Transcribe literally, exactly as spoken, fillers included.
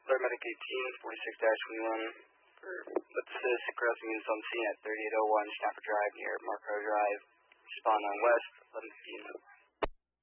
Paramedic eighteen, forty-six dash twenty-one for let's assist crossing units on scene at thirty-eight oh one Stafford Drive near Marco Drive. Respond on west, eleven fifteen.